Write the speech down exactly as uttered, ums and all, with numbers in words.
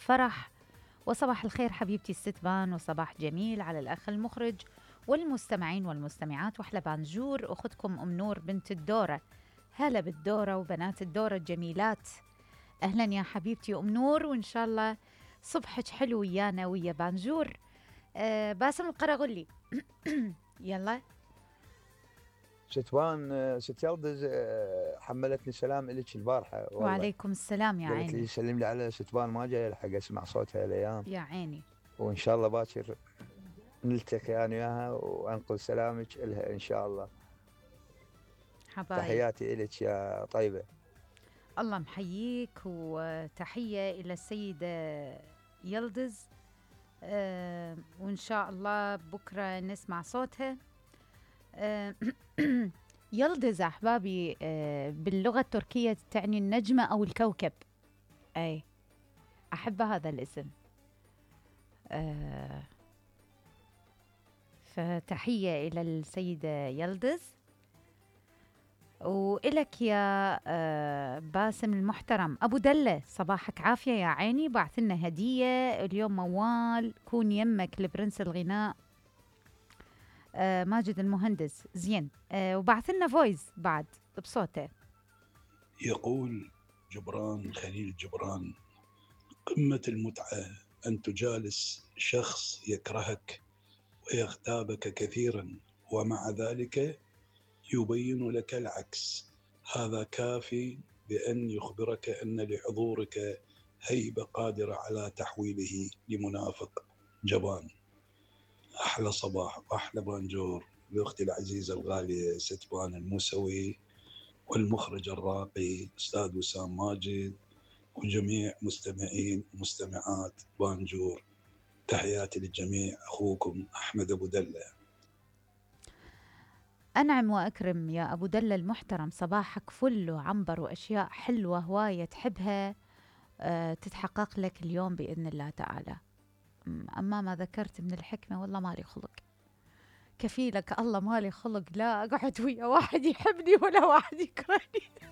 الفرح. وصباح الخير حبيبتي الستبان، وصباح جميل على الأخ المخرج والمستمعين والمستمعات، وأحلى بانجور أختكم أم نور بنت الدورة. هلا بالدورة وبنات الدورة الجميلات، أهلا يا حبيبتي أم نور، وإن شاء الله صبحك حلو ويانا ويا بانجور. آه باسم القرغلي يلا. شتوان ست يلدز حملتني سلام إلك البارحة والله. وعليكم السلام يا قالت لي عيني. سلم لي على شتوان، ما جاي الحق اسمع صوتها الايام، يا عيني. وان شاء الله باكر نلتقي انا وياها وانقل سلامك لها ان شاء الله. حبايب تحياتي إلك يا طيبة. الله محييك، وتحية إلى السيدة يلدز. آه وإن شاء الله بكرة نسمع صوتها. آه يلدز أحبابي آه باللغة التركية تعني النجمة أو الكوكب. أي أحب هذا الاسم. آه فتحية إلى السيدة يلدز. وإلك يا آه باسم المحترم أبو دلة، صباحك عافية يا عيني. بعث لنا هدية اليوم موال كون يمك لبرنس الغناء آه ماجد المهندس زين. آه وبعث لنا فويس بعد بصوته. يقول جبران خليل جبران: قمة المتعة أن تجالس شخص يكرهك ويغتابك كثيرا، ومع ذلك يبين لك العكس. هذا كافي بأن يخبرك أن لحضورك هيبة قادرة على تحويله لمنافق جبان. أحلى صباح وأحلى بانجور لأختي العزيزة الغالية ستبان الموسوي، والمخرج الراقي أستاذ وسام ماجد، وجميع مستمعين ومستمعات بانجور. تحياتي للجميع، أخوكم أحمد أبو دلة. أنعم وأكرم يا أبو دلة المحترم، صباحك فل وعنبر وأشياء حلوة هواية تحبها أه تتحقق لك اليوم بإذن الله تعالى. أما ما ذكرت من الحكمة والله مالي خلق، كفيلك الله مالي خلق لا أقعد ويا واحد يحبني ولا واحد يكرهني.